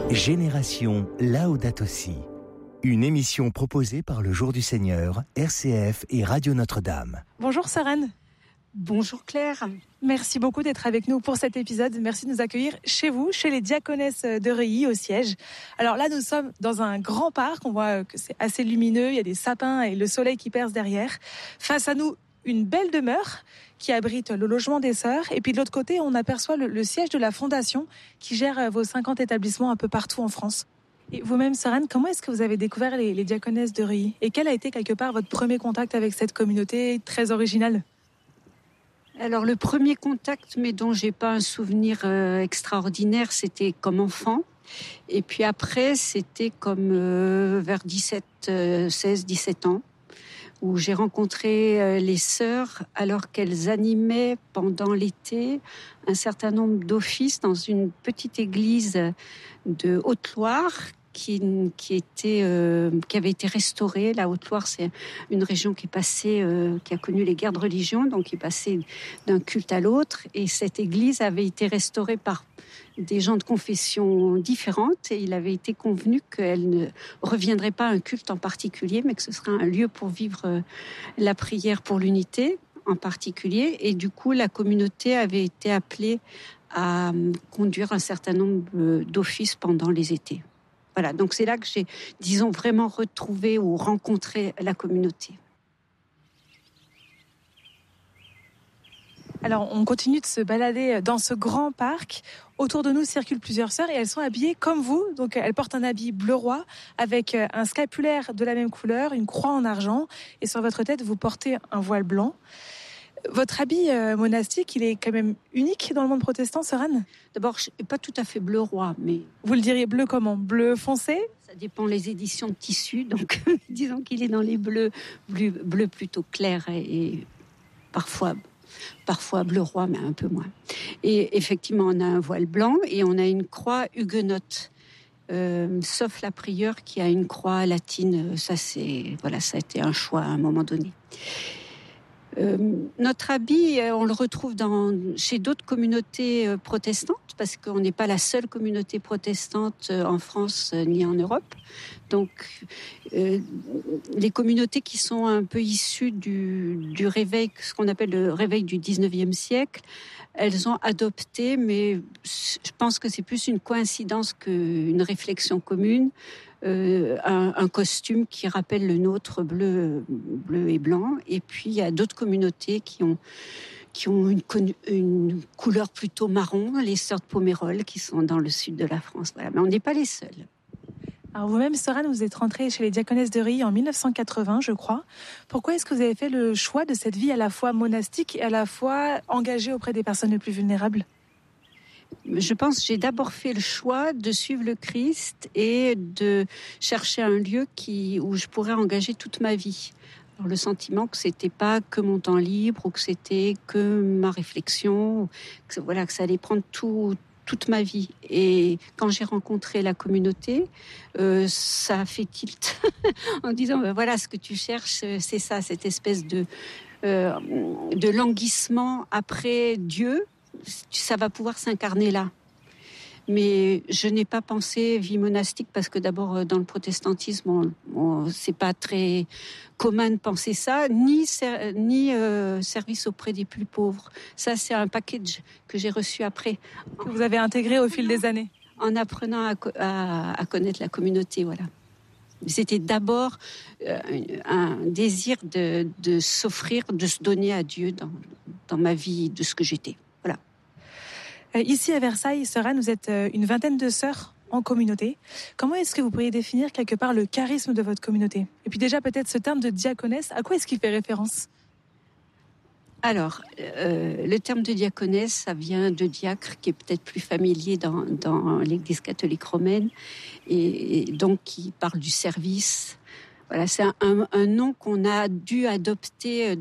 Génération Laudato Si, une émission proposée par le Jour du Seigneur, RCF et Radio Notre-Dame. Bonjour Sarane. Bonjour Claire. Merci beaucoup d'être avec nous pour cet épisode. Merci de nous accueillir chez vous, chez les diaconesses de Reuilly au siège. Alors là, nous sommes dans un grand parc. On voit que c'est assez lumineux. Il y a des sapins et le soleil qui perce derrière. Face à nous, une belle demeure qui abrite le logement des sœurs. Et puis de l'autre côté, on aperçoit le siège de la fondation qui gère vos 50 établissements un peu partout en France. Et vous-même, Sarane, comment est-ce que vous avez découvert les diaconesses de Reuilly ? Et quel a été quelque part votre premier contact avec cette communauté très originale ? Alors le premier contact, mais dont j'ai pas un souvenir extraordinaire, c'était comme enfant. Et puis après, c'était comme vers 16-17 ans, où j'ai rencontré les sœurs alors qu'elles animaient pendant l'été un certain nombre d'offices dans une petite église de Haute-Loire qui avait été restaurée. La Haute-Loire, c'est une région qui a connu les guerres de religion, donc qui est passée d'un culte à l'autre. Et cette église avait été restaurée par des gens de confessions différentes, et il avait été convenu qu'elle ne reviendrait pas à un culte en particulier, mais que ce serait un lieu pour vivre la prière pour l'unité en particulier. Et du coup, la communauté avait été appelée à conduire un certain nombre d'offices pendant les étés. Voilà, donc c'est là que j'ai, vraiment retrouvé ou rencontré la communauté. Alors, on continue de se balader dans ce grand parc. Autour de nous circulent plusieurs sœurs et elles sont habillées comme vous. Donc, elles portent un habit bleu roi avec un scapulaire de la même couleur, une croix en argent. Et sur votre tête, vous portez un voile blanc. Votre habit monastique, il est quand même unique dans le monde protestant, Sarane ? D'abord, je suis pas tout à fait bleu roi, mais... Vous le diriez bleu comment ? Bleu foncé ? Ça dépend les éditions de tissu, donc disons qu'il est dans les bleus plutôt clairs et parfois bleu roi, mais un peu moins. Et effectivement, on a un voile blanc et on a une croix huguenote, sauf la prieure qui a une croix latine. Ça a été un choix à un moment donné. Notre habit, on le retrouve chez d'autres communautés protestantes, parce qu'on n'est pas la seule communauté protestante en France ni en Europe. Donc, les communautés qui sont un peu issues du réveil, ce qu'on appelle le réveil du 19e siècle, elles ont adopté, mais je pense que c'est plus une coïncidence qu'une réflexion commune, un costume qui rappelle le nôtre, bleu et blanc. Et puis il y a d'autres communautés qui ont une couleur plutôt marron, les sœurs de Pomerol qui sont dans le sud de la France. Voilà, mais on n'est pas les seuls. Alors vous-même, Sarane, vous êtes rentrée chez les diaconesses de Reuilly en 1980, je crois. Pourquoi est-ce que vous avez fait le choix de cette vie à la fois monastique et à la fois engagée auprès des personnes les plus vulnérables ? Je pense que j'ai d'abord fait le choix de suivre le Christ et de chercher un lieu où je pourrais engager toute ma vie. Alors, le sentiment que c'était pas que mon temps libre ou que c'était que ma réflexion, que ça allait prendre toute ma vie. Et quand j'ai rencontré la communauté, ça a fait tilt en disant voilà, ce que tu cherches, c'est ça, cette espèce de languissement après Dieu. Ça va pouvoir s'incarner là. Mais je n'ai pas pensé vie monastique parce que d'abord dans le protestantisme, c'est pas très commun de penser ça, ni service auprès des plus pauvres. Ça, c'est un package que j'ai reçu après. Que vous avez intégré au fil des années. En apprenant à connaître la communauté, voilà. C'était d'abord un désir de s'offrir, de se donner à Dieu dans ma vie, de ce que j'étais. Voilà. Ici à Versailles, Sarane, vous êtes une vingtaine de sœurs en communauté. Comment est-ce que vous pourriez définir quelque part le charisme de votre communauté ? Et puis déjà peut-être ce terme de diaconesse, à quoi est-ce qu'il fait référence ? Alors, le terme de diaconesse, ça vient de diacre, qui est peut-être plus familier dans l'Église catholique romaine, et donc qui parle du service. Voilà, c'est un nom qu'on a dû adopter.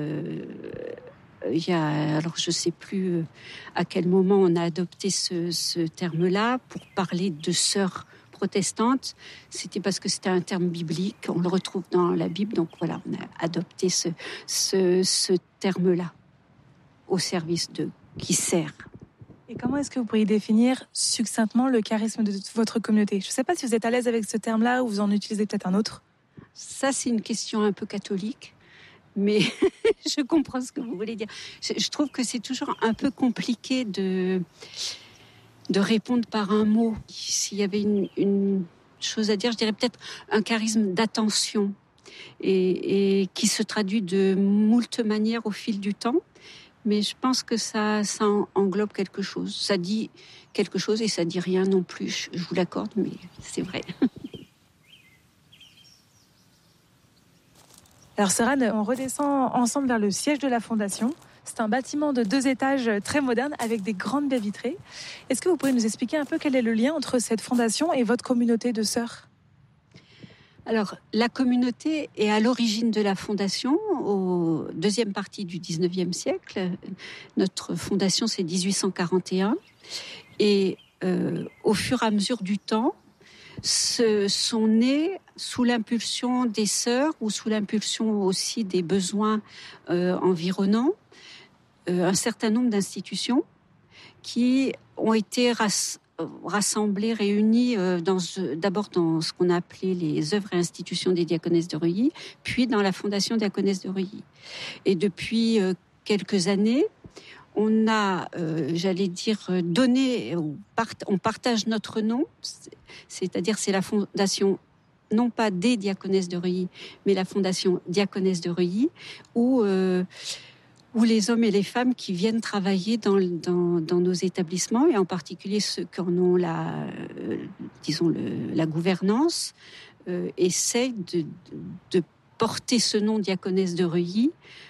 Alors je sais plus à quel moment on a adopté ce terme-là pour parler de sœurs protestantes. C'était parce que c'était un terme biblique, on le retrouve dans la Bible, donc voilà, on a adopté ce terme-là au service de qui sert. Et comment est-ce que vous pourriez définir succinctement le charisme de votre communauté ? Je ne sais pas si vous êtes à l'aise avec ce terme-là ou vous en utilisez peut-être un autre. Ça, c'est une question un peu catholique, mais je comprends ce que vous voulez dire. Je trouve que c'est toujours un peu compliqué de répondre par un mot. S'il y avait une chose à dire, je dirais peut-être un charisme d'attention et qui se traduit de moult manières au fil du temps. Mais je pense que ça englobe quelque chose. Ça dit quelque chose et ça dit rien non plus. Je vous l'accorde, mais c'est vrai. Alors Soran, on redescend ensemble vers le siège de la Fondation. C'est un bâtiment de 2 étages très moderne avec des grandes baies vitrées. Est-ce que vous pouvez nous expliquer un peu quel est le lien entre cette fondation et votre communauté de sœurs ? Alors, la communauté est à l'origine de la fondation, au deuxième partie du 19e siècle. Notre fondation, c'est 1841. Et au fur et à mesure du temps, sont nées, sous l'impulsion des sœurs ou sous l'impulsion aussi des besoins environnants, un certain nombre d'institutions qui ont été rassemblés, réunis d'abord dans ce qu'on a appelé les œuvres et institutions des diaconesses de Reuilly, puis dans la Fondation Diaconesse de Reuilly. Et depuis quelques années, on a, donné, on partage notre nom, c'est-à-dire c'est la Fondation, non pas des diaconesses de Reuilly, mais la Fondation Diaconesse de Reuilly, où les hommes et les femmes qui viennent travailler dans nos établissements, et en particulier ceux qui en ont la gouvernance, essayent de porter ce nom diaconesse de Reuilly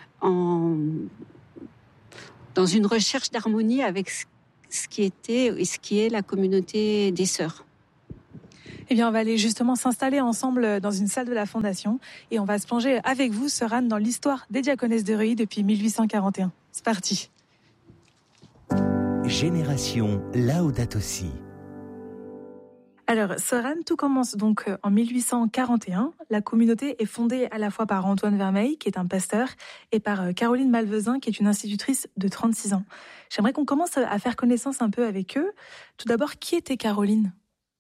dans une recherche d'harmonie avec ce qui était et ce qui est la communauté des sœurs. Eh bien, on va aller justement s'installer ensemble dans une salle de la Fondation et on va se plonger avec vous, Sœur Anne, dans l'histoire des diaconesses de Reuilly depuis 1841. C'est parti. Génération Laudato Si. Alors, Sœur Anne, tout commence donc en 1841. La communauté est fondée à la fois par Antoine Vermeil, qui est un pasteur, et par Caroline Malvezin, qui est une institutrice de 36 ans. J'aimerais qu'on commence à faire connaissance un peu avec eux. Tout d'abord, qui était Caroline ?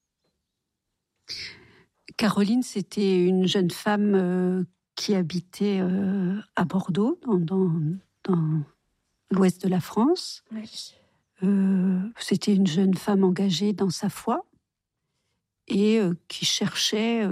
Caroline, c'était une jeune femme qui habitait à Bordeaux, dans l'ouest de la France. Oui. C'était une jeune femme engagée dans sa foi et qui cherchait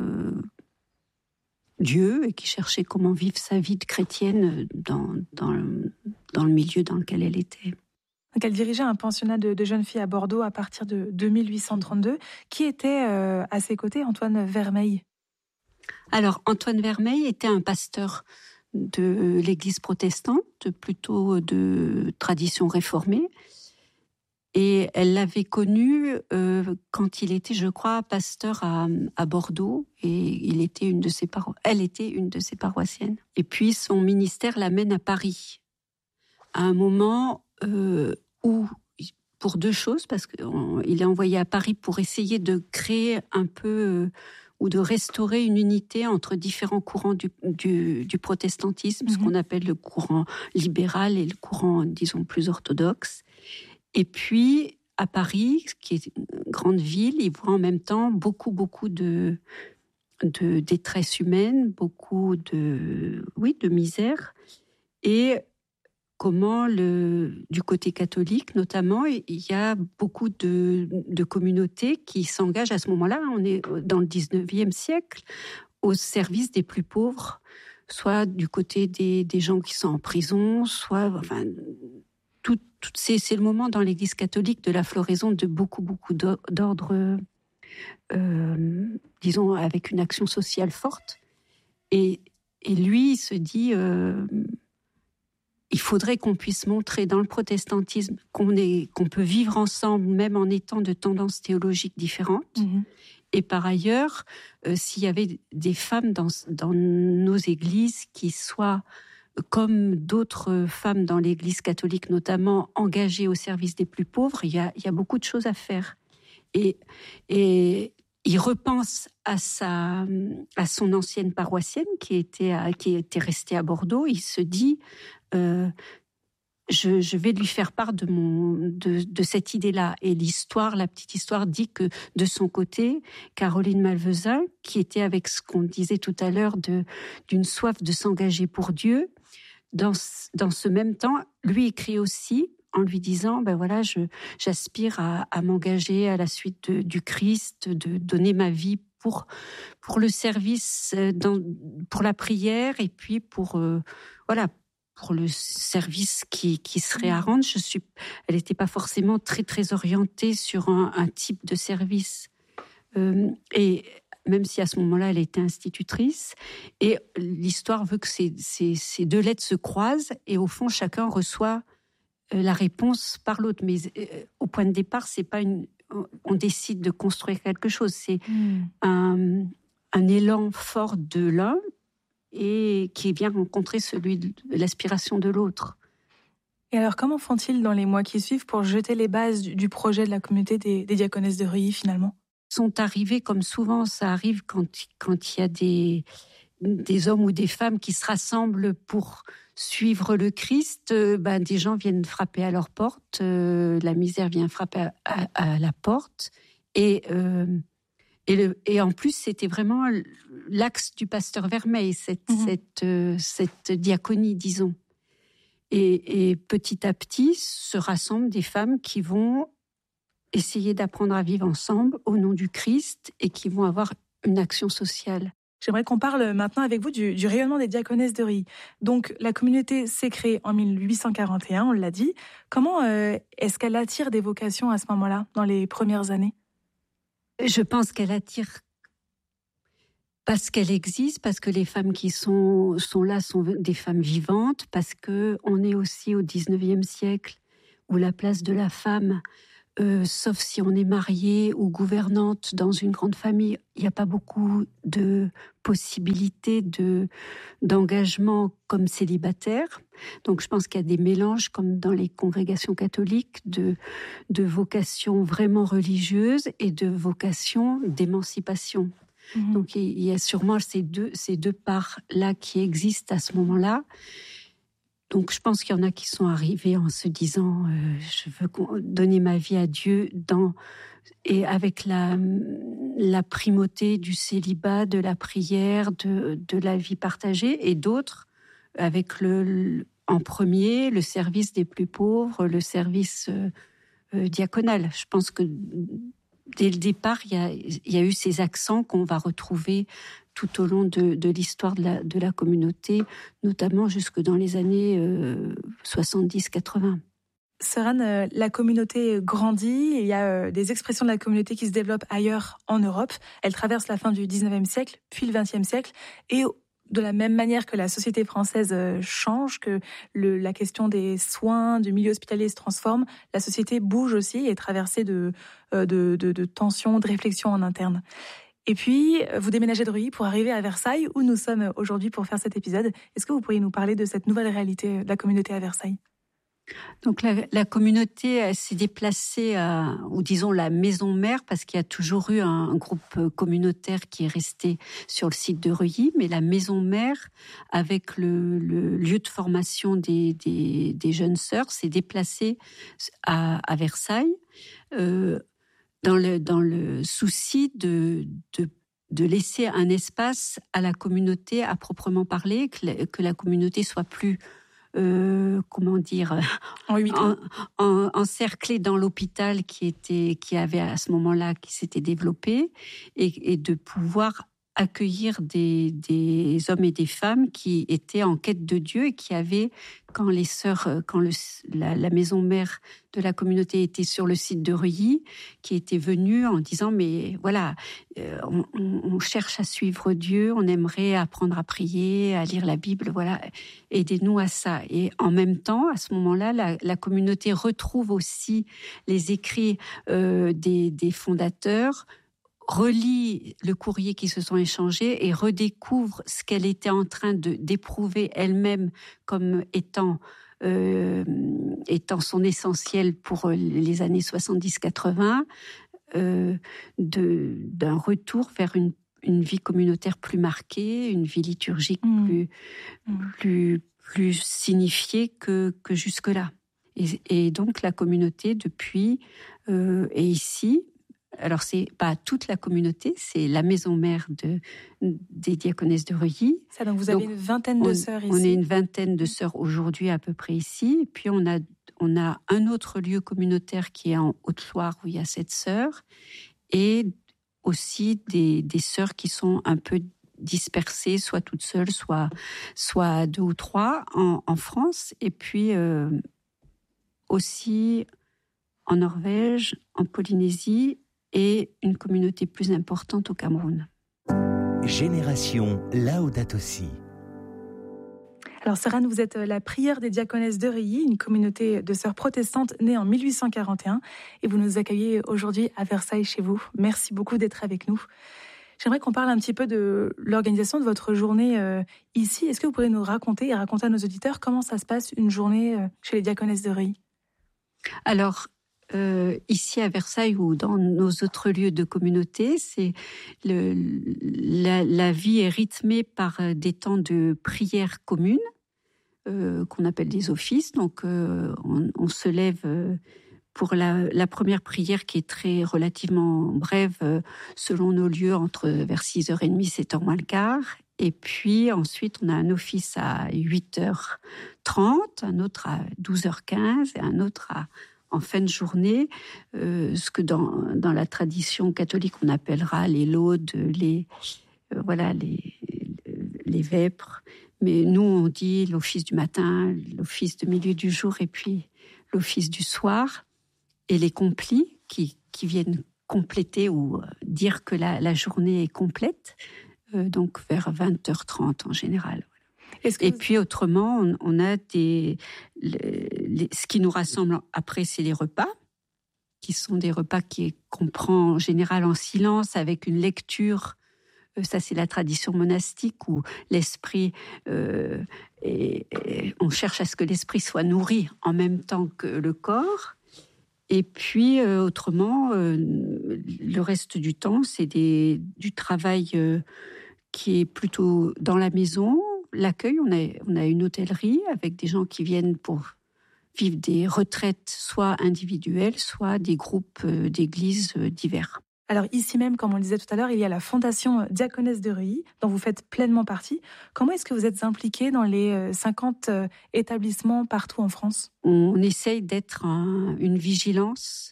Dieu et qui cherchait comment vivre sa vie de chrétienne dans le milieu dans lequel elle était. Donc elle dirigeait un pensionnat de jeunes filles à Bordeaux à partir de 1832. Qui était à ses côtés, Antoine Vermeil ? Alors, Antoine Vermeil était un pasteur de l'Église protestante, plutôt de tradition réformée. Et elle l'avait connu quand il était, je crois, pasteur à Bordeaux. Et elle était une de ses paroissiennes. Et puis, son ministère l'amène à Paris. À un moment où, pour 2 choses, parce qu'il est envoyé à Paris pour essayer de créer un peu ou de restaurer une unité entre différents courants du protestantisme, ce qu'on appelle le courant libéral et le courant, disons, plus orthodoxe. Et puis, à Paris, qui est une grande ville, il voit en même temps beaucoup de détresse humaine, beaucoup de misère. Et comment, du côté catholique notamment, il y a beaucoup de communautés qui s'engagent à ce moment-là, on est dans le 19e siècle, au service des plus pauvres, soit du côté des gens qui sont en prison, soit... Enfin, c'est le moment dans l'Église catholique de la floraison de beaucoup d'ordres, disons, avec une action sociale forte. Et lui, il se dit... il faudrait qu'on puisse montrer dans le protestantisme qu'on peut vivre ensemble, même en étant de tendances théologiques différentes. Mmh. Et par ailleurs, s'il y avait des femmes dans nos églises qui soient, comme d'autres femmes dans l'Église catholique notamment, engagées au service des plus pauvres, il y a beaucoup de choses à faire. Et il repense à son ancienne paroissienne qui était restée à Bordeaux. Il se dit je vais lui faire part de cette idée-là. Et la petite histoire dit que de son côté, Caroline Malvezin, qui était avec ce qu'on disait tout à l'heure d'une soif de s'engager pour Dieu, dans ce même temps, lui écrit aussi en lui disant, j'aspire à m'engager à la suite du Christ, de donner ma vie pour le service, pour la prière et puis pour le service qui serait à rendre. Elle n'était pas forcément très très orientée sur un type de service, et même si à ce moment-là elle était institutrice. Et l'histoire veut que ces deux lettres se croisent et au fond chacun reçoit la réponse par l'autre. Mais au point de départ, c'est pas on décide de construire quelque chose. C'est un élan fort de l'un et qui vient rencontrer celui de l'aspiration de l'autre. Et alors, comment font-ils dans les mois qui suivent pour jeter les bases du projet de la communauté des diaconesses de Reuilly, finalement ? Sont arrivés, comme souvent ça arrive quand il y a des hommes ou des femmes qui se rassemblent pour suivre le Christ, des gens viennent frapper à leur porte, la misère vient frapper à la porte, et en plus c'était vraiment l'axe du pasteur Vermeil, cette diaconie, disons. Et petit à petit se rassemblent des femmes qui vont essayer d'apprendre à vivre ensemble au nom du Christ et qui vont avoir une action sociale. J'aimerais qu'on parle maintenant avec vous du rayonnement des diaconesses de Reuilly. Donc, la communauté s'est créée en 1841, on l'a dit. Comment est-ce qu'elle attire des vocations à ce moment-là, dans les premières années ? Je pense qu'elle attire parce qu'elle existe, parce que les femmes qui sont là sont des femmes vivantes, parce qu'on est aussi au 19e siècle où la place de la femme, sauf si on est mariée ou gouvernante dans une grande famille, il n'y a pas beaucoup de possibilités d'engagement comme célibataire. Donc je pense qu'il y a des mélanges, comme dans les congrégations catholiques, de vocations vraiment religieuses et de vocations d'émancipation. Mmh. Donc il y a sûrement ces deux parts-là qui existent à ce moment-là. Donc je pense qu'il y en a qui sont arrivés en se disant je veux donner ma vie à Dieu et avec la primauté du célibat, de la prière, de la vie partagée, et d'autres avec en premier le service des plus pauvres, le service diaconal. Je pense que dès le départ, il y a eu ces accents qu'on va retrouver tout au long de l'histoire de la communauté, notamment jusque dans les années 70-80. Sœur Anne, la communauté grandit, il y a des expressions de la communauté qui se développent ailleurs en Europe. Elle traverse la fin du 19e siècle, puis le 20e siècle, et de la même manière que la société française change, que la question des soins, du milieu hospitalier se transforme, la société bouge aussi et est traversée de tensions, de réflexions en interne. Et puis, vous déménagez de Reuilly pour arriver à Versailles, où nous sommes aujourd'hui pour faire cet épisode. Est-ce que vous pourriez nous parler de cette nouvelle réalité de la communauté à Versailles ? Donc la communauté elle s'est déplacée ou disons la maison mère, parce qu'il y a toujours eu un groupe communautaire qui est resté sur le site de Reuilly, mais la maison mère, avec le lieu de formation des jeunes sœurs, s'est déplacée à Versailles, dans le souci de laisser un espace à la communauté à proprement parler, que la communauté soit plus encerclée dans l'hôpital qui avait à ce moment-là, qui s'était développé, et de pouvoir accueillir des hommes et des femmes qui étaient en quête de Dieu et qui avaient, quand la maison mère de la communauté était sur le site de Reuilly, qui étaient venus en disant mais voilà, on cherche à suivre Dieu, on aimerait apprendre à prier, à lire la Bible, voilà, aidez-nous à ça. Et en même temps, à ce moment-là, la communauté retrouve aussi les écrits des fondateurs, relit le courrier qui se sont échangés et redécouvre ce qu'elle était en train d'éprouver elle-même comme étant son essentiel pour les années 70-80, d'un retour vers une vie communautaire plus marquée, une vie liturgique plus plus signifié que jusque-là. Et donc la communauté depuis est ici. Alors c'est pas toute la communauté, c'est la maison mère des diaconesses de Reuilly. Ça, donc vous avez une vingtaine de sœurs ici. On est une vingtaine de sœurs aujourd'hui à peu près ici. Et puis on a un autre lieu communautaire qui est en Haute-Loire où il y a 7 sœurs et aussi des sœurs qui sont un peu dispersées, soit toutes seules, soit 2 ou 3 en France. Et puis aussi en Norvège, en Polynésie et une communauté plus importante au Cameroun. Génération Laudato Si. Alors Sœur-Anne, vous êtes la prieure des diaconesses de Reuilly, une communauté de sœurs protestantes née en 1841 et vous nous accueillez aujourd'hui à Versailles chez vous. Merci beaucoup d'être avec nous. J'aimerais qu'on parle un petit peu de l'organisation de votre journée ici. Est-ce que vous pourriez nous raconter à nos auditeurs comment ça se passe une journée chez les diaconesses de Reuilly ? Alors, ici à Versailles ou dans nos autres lieux de communauté, la vie est rythmée par des temps de prière commune qu'on appelle des offices. Donc, on se lève pour la première prière qui est relativement brève selon nos lieux vers 6h30, 7h moins le quart. Et puis ensuite, on a un office à 8h30, un autre à 12h15 et un autre en fin de journée, ce que dans la tradition catholique on appellera les laudes, les vêpres. Mais nous, on dit l'office du matin, l'office de milieu du jour et puis l'office du soir. Et les complis qui viennent compléter ou dire que la journée est complète, donc vers 20h30 en général. Et puis autrement, on a ce qui nous rassemble après, c'est les repas, qui sont des repas qu'on prend en général en silence avec une lecture. Ça, c'est la tradition monastique où l'esprit, on cherche à ce que l'esprit soit nourri en même temps que le corps. Et puis autrement, le reste du temps, c'est du travail qui est plutôt dans la maison. L'accueil, on a une hôtellerie avec des gens qui viennent pour vivre des retraites, soit individuelles, soit des groupes d'églises divers. Alors ici même, comme on le disait tout à l'heure, il y a la Fondation Diaconesse de Reuilly, dont vous faites pleinement partie. Comment est-ce que vous êtes impliquée dans les 50 établissements partout en France ? On essaye d'être une vigilance,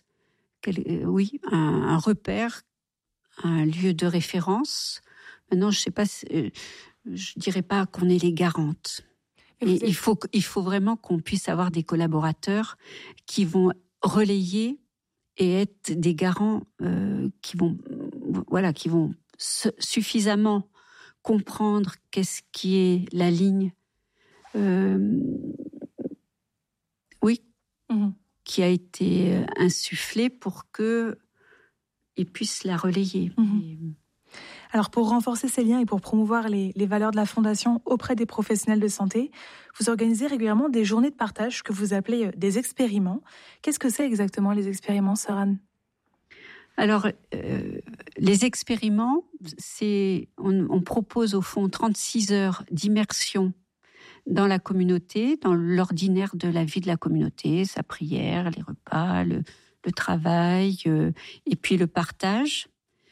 un repère, un lieu de référence. Maintenant, je dirais pas qu'on est les garantes. Et il faut vraiment qu'on puisse avoir des collaborateurs qui vont relayer et être des garants qui vont suffisamment comprendre qu'est-ce qui est la ligne, qui a été insufflée pour qu'ils puissent la relayer. Alors pour renforcer ces liens et pour promouvoir les valeurs de la Fondation auprès des professionnels de santé, vous organisez régulièrement des journées de partage que vous appelez des expériments. Qu'est-ce que c'est exactement les expériments, Sœur-Anne ? Alors, les expériments, on propose au fond 36 heures d'immersion dans la communauté, dans l'ordinaire de la vie de la communauté, sa prière, les repas, le travail, et puis le partage.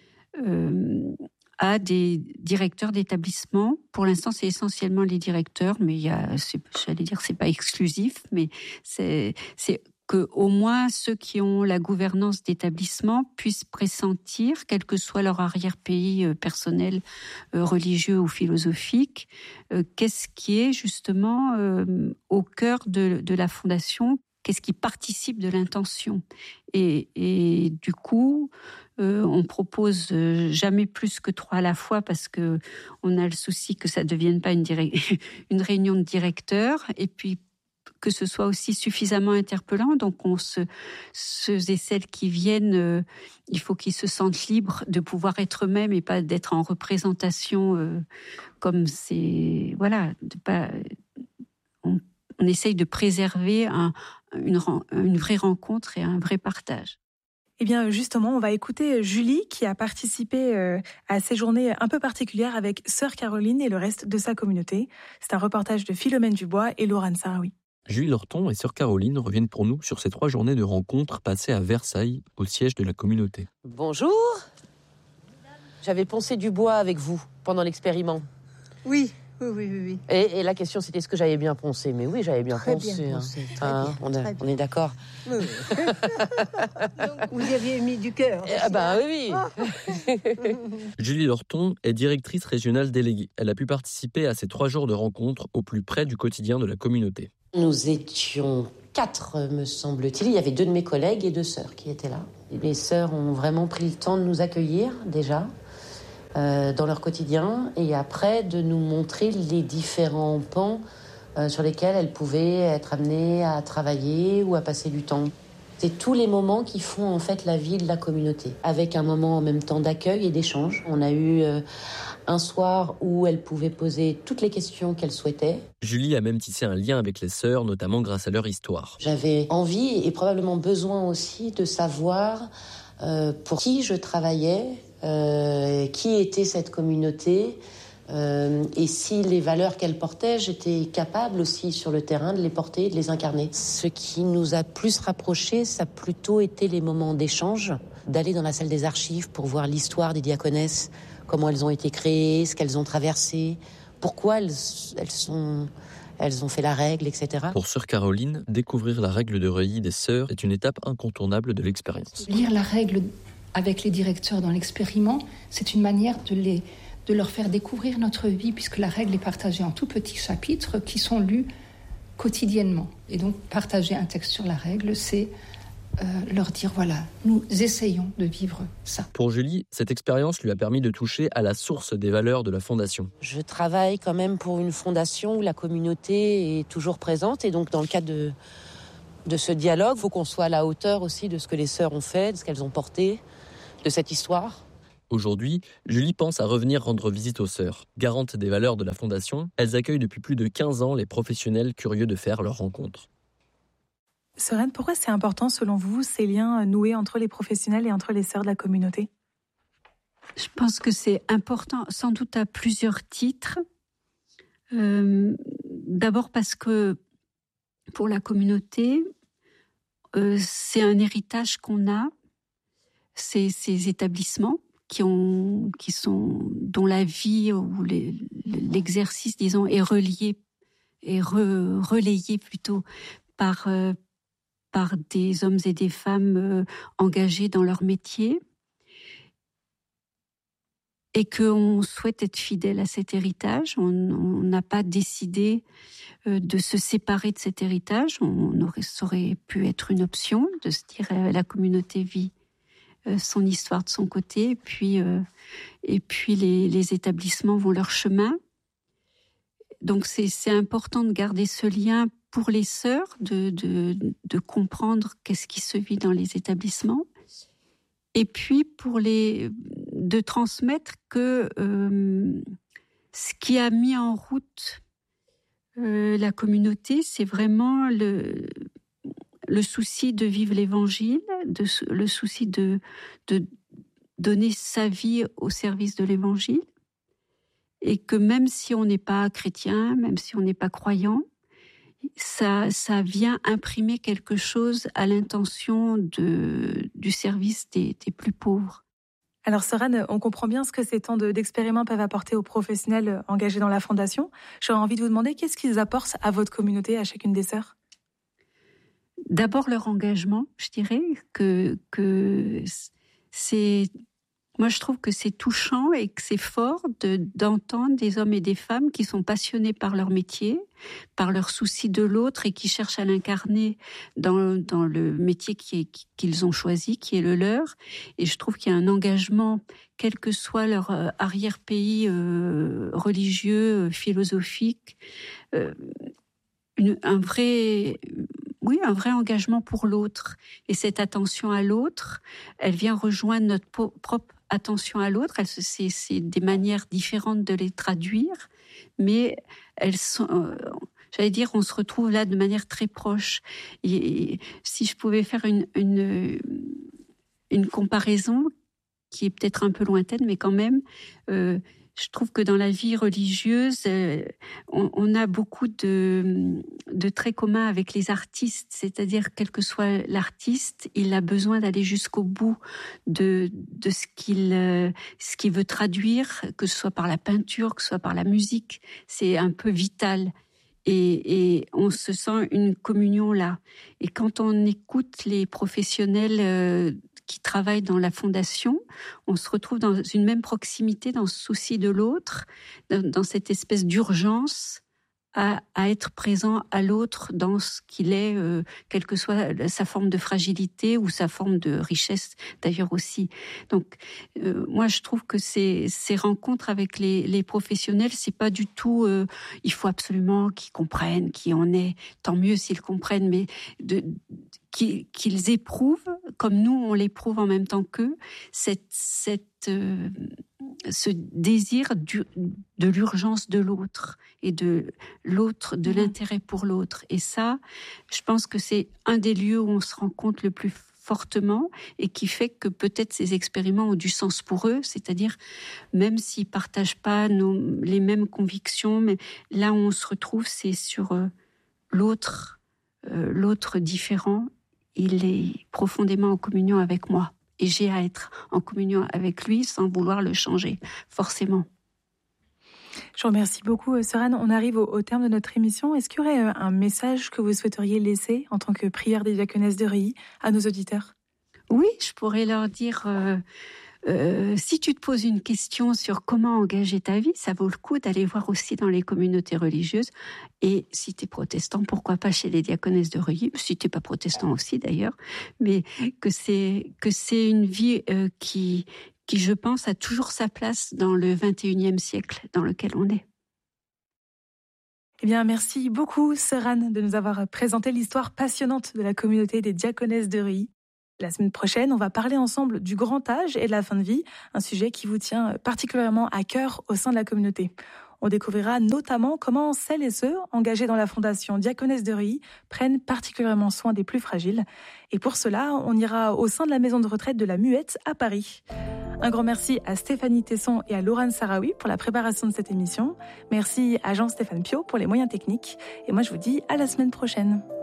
À des directeurs d'établissement. Pour l'instant, c'est essentiellement les directeurs, mais c'est pas exclusif, mais c'est que au moins ceux qui ont la gouvernance d'établissement puissent pressentir, quel que soit leur arrière-pays personnel, religieux ou philosophique, qu'est-ce qui est justement au cœur de la fondation, qu'est-ce qui participe de l'intention. Et du coup, on propose jamais plus que 3 à la fois parce que on a le souci que ça devienne pas une réunion de directeurs et puis que ce soit aussi suffisamment interpellant. Donc ceux et celles qui viennent, il faut qu'ils se sentent libres de pouvoir être eux-mêmes et pas d'être en représentation comme c'est on essaye de préserver une vraie rencontre et un vrai partage. Eh bien, justement, on va écouter Julie qui a participé à ces journées un peu particulières avec Sœur Caroline et le reste de sa communauté. C'est un reportage de Philomène Dubois et Laurent Sarawi. Julie Lorton et Sœur Caroline reviennent pour nous sur ces 3 journées de rencontres passées à Versailles, au siège de la communauté. Bonjour. J'avais poncé du bois avec vous pendant l'expériment. Oui. Et la question, c'était est-ce que j'avais bien poncé? Mais oui, j'avais bien poncé. Bien poncé. On est d'accord. Oui. Donc, vous aviez mis du cœur. Oui. Julie Lorton est directrice régionale déléguée. Elle a pu participer à ces 3 jours de rencontres au plus près du quotidien de la communauté. Nous étions 4, me semble-t-il. Il y avait 2 de mes collègues et 2 sœurs qui étaient là. Les sœurs ont vraiment pris le temps de nous accueillir, déjà, dans leur quotidien, et après de nous montrer les différents pans sur lesquels elles pouvaient être amenées à travailler ou à passer du temps. C'est tous les moments qui font en fait la vie de la communauté, avec un moment en même temps d'accueil et d'échange. On a eu un soir où elles pouvaient poser toutes les questions qu'elles souhaitaient. Julie a même tissé un lien avec les sœurs, notamment grâce à leur histoire. J'avais envie et probablement besoin aussi de savoir pour qui je travaillais, qui était cette communauté, et si les valeurs qu'elle portait, j'étais capable aussi sur le terrain de les porter, de les incarner. Ce qui nous a plus rapprochés, ça a plutôt été les moments d'échange, d'aller dans la salle des archives pour voir l'histoire des diaconesses, comment elles ont été créées, ce qu'elles ont traversé, pourquoi elles ont fait la règle, etc. Pour Sœur Caroline, découvrir la règle de Reuilly des sœurs est une étape incontournable de l'expérience. Lire la règle avec les directeurs dans l'expériment, c'est une manière de leur faire découvrir notre vie, puisque la règle est partagée en tout petits chapitres qui sont lus quotidiennement. Et donc, partager un texte sur la règle, c'est leur dire, voilà, nous essayons de vivre ça. Pour Julie, cette expérience lui a permis de toucher à la source des valeurs de la Fondation. Je travaille quand même pour une fondation où la communauté est toujours présente, et donc dans le cadre de ce dialogue, il faut qu'on soit à la hauteur aussi de ce que les sœurs ont fait, de ce qu'elles ont porté, de cette histoire. Aujourd'hui, Julie pense à revenir rendre visite aux sœurs. Garantes des valeurs de la Fondation, elles accueillent depuis plus de 15 ans les professionnels curieux de faire leur rencontre. Sœur, pourquoi c'est important selon vous ces liens noués entre les professionnels et entre les sœurs de la communauté? Je pense que c'est important, sans doute à plusieurs titres. D'abord parce que pour la communauté, c'est un héritage qu'on a, ces établissements dont la vie ou l'exercice, disons, est relayé plutôt par des hommes et des femmes engagés dans leur métier, et qu'on souhaite être fidèle à cet héritage. On n'a pas décidé de se séparer de cet héritage. Ça aurait pu être une option de se dire la communauté vit son histoire de son côté, et puis les établissements vont leur chemin. Donc c'est important de garder ce lien pour les sœurs, de comprendre qu'est-ce qui se vit dans les établissements, et puis de transmettre que ce qui a mis en route la communauté, c'est vraiment le souci de vivre l'évangile, le souci de donner sa vie au service de l'évangile, et que même si on n'est pas chrétien, même si on n'est pas croyant, ça vient imprimer quelque chose à l'intention du service des plus pauvres. Alors Sœur Anne, on comprend bien ce que ces temps d'expériment peuvent apporter aux professionnels engagés dans la Fondation. J'aurais envie de vous demander qu'est-ce qu'ils apportent à votre communauté, à chacune des sœurs? D'abord leur engagement, je dirais que c'est... Moi, je trouve que c'est touchant et que c'est fort d'entendre des hommes et des femmes qui sont passionnés par leur métier, par leur souci de l'autre, et qui cherchent à l'incarner dans le métier qu'ils ont choisi, qui est le leur. Et je trouve qu'il y a un engagement, quel que soit leur arrière-pays religieux, philosophique, un vrai engagement pour l'autre. Et cette attention à l'autre, elle vient rejoindre notre propre attention à l'autre. C'est des manières différentes de les traduire, mais elles sont, j'allais dire, on se retrouve là de manière très proche. Et si je pouvais faire une une comparaison qui est peut-être un peu lointaine, mais quand même, je trouve que dans la vie religieuse, on a beaucoup de traits communs avec les artistes. C'est-à-dire, quel que soit l'artiste, il a besoin d'aller jusqu'au bout de ce qu'il veut traduire, que ce soit par la peinture, que ce soit par la musique. C'est un peu vital. Et on se sent une communion là. Et quand on écoute les professionnels qui travaillent dans la fondation, on se retrouve dans une même proximité, dans ce souci de l'autre, dans cette espèce d'urgence à être présent à l'autre dans ce qu'il est, quelle que soit sa forme de fragilité ou sa forme de richesse d'ailleurs aussi. Donc moi je trouve que ces rencontres avec les professionnels, c'est pas du tout il faut absolument qu'ils comprennent qui on est, tant mieux s'ils comprennent, mais qu'ils éprouvent, comme nous on l'éprouve en même temps qu'eux, ce désir de l'urgence de l'autre et de l'autre, de l'intérêt pour l'autre. Et ça, je pense que c'est un des lieux où on se rencontre le plus fortement et qui fait que peut-être ces expériments ont du sens pour eux, c'est-à-dire même s'ils partagent pas les mêmes convictions, mais là où on se retrouve, c'est sur l'autre différent. Il est profondément en communion avec moi. Et j'ai à être en communion avec lui sans vouloir le changer, forcément. Je vous remercie beaucoup, Sœur Anne. On arrive au terme de notre émission. Est-ce qu'il y aurait un message que vous souhaiteriez laisser en tant que prière des diaconesses de Reuilly à nos auditeurs ? Oui, je pourrais leur dire... si tu te poses une question sur comment engager ta vie, ça vaut le coup d'aller voir aussi dans les communautés religieuses. Et si tu es protestant, pourquoi pas chez les diaconesses de Reuilly, si tu n'es pas protestant aussi d'ailleurs, mais que c'est une vie qui, je pense, a toujours sa place dans le 21e siècle dans lequel on est. Eh bien, merci beaucoup, Sœur Anne, de nous avoir présenté l'histoire passionnante de la communauté des diaconesses de Reuilly. La semaine prochaine, on va parler ensemble du grand âge et de la fin de vie, un sujet qui vous tient particulièrement à cœur au sein de la communauté. On découvrira notamment comment celles et ceux engagés dans la fondation Diaconesses de Reuilly prennent particulièrement soin des plus fragiles. Et pour cela, on ira au sein de la maison de retraite de la Muette à Paris. Un grand merci à Stéphanie Tesson et à Laurent Sarawi pour la préparation de cette émission. Merci à Jean-Stéphane Piot pour les moyens techniques. Et moi, je vous dis à la semaine prochaine.